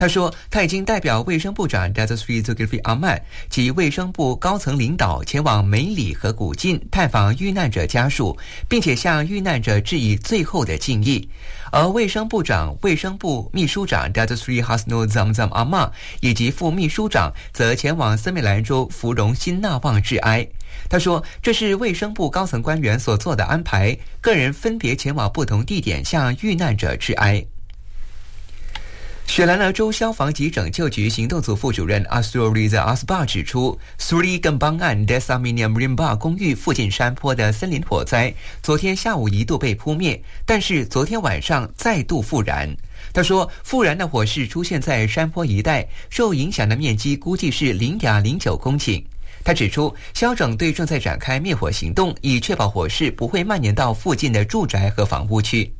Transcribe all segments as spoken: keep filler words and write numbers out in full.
他说，他已经代表卫生部长 Datuk Seri Zulkifli Ahmad 及卫生部高层领导前往梅里和古晋探访遇难者家属，并且向遇难者致以最后的敬意。而卫生部长、卫生部秘书长 Datuk Seri Hasnul Zamzam Ahmad 以及副秘书长则前往森美兰州芙蓉新纳旺致哀。他说，这是卫生部高层官员所做的安排，个人分别前往不同地点向遇难者致哀。雪兰莪州消防及拯救局行动组副主任 Asrul Riza Asbar 指出， Sri Kembangan Desaminium Rimba 公寓附近山坡的森林火灾昨天下午一度被扑灭，但是昨天晚上再度复燃。他说，复燃的火势出现在山坡一带，受影响的面积估计是 零点零九公顷。他指出，消拯队正在展开灭火行动，以确保火势不会蔓延到附近的住宅和房屋区。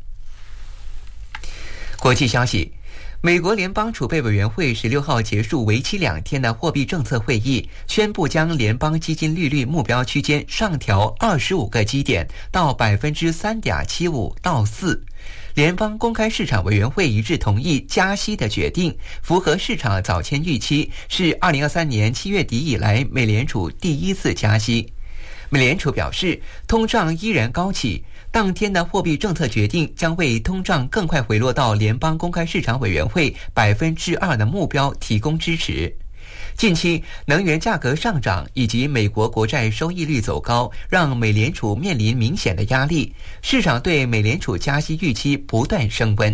国际消息，美国联邦储备委员会十六号结束为期两天的货币政策会议，宣布将联邦基金利率目标区间上调二十五个基点到百分之三点七五到四。联邦公开市场委员会一致同意加息的决定，符合市场早前预期，是二零二三年七月底以来美联储第一次加息。美联储表示，通胀依然高企，当天的货币政策决定将为通胀更快回落到联邦公开市场委员会百分之二的目标提供支持。近期能源价格上涨以及美国国债收益率走高，让美联储面临明显的压力，市场对美联储加息预期不断升温。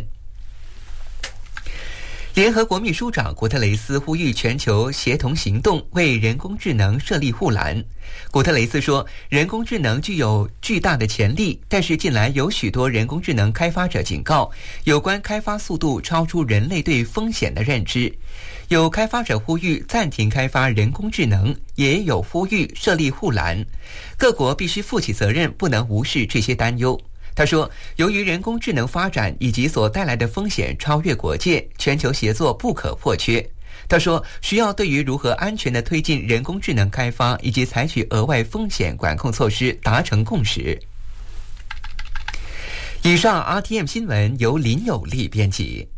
联合国秘书长古特雷斯呼吁全球协同行动，为人工智能设立护栏。古特雷斯说，人工智能具有巨大的潜力，但是近来有许多人工智能开发者警告，有关开发速度超出人类对风险的认知。有开发者呼吁暂停开发人工智能，也有呼吁设立护栏。各国必须负起责任，不能无视这些担忧。他说，由于人工智能发展以及所带来的风险超越国界，全球协作不可或缺。他说，需要对于如何安全地推进人工智能开发以及采取额外风险管控措施达成共识。以上 R T M 新闻由林有利编辑。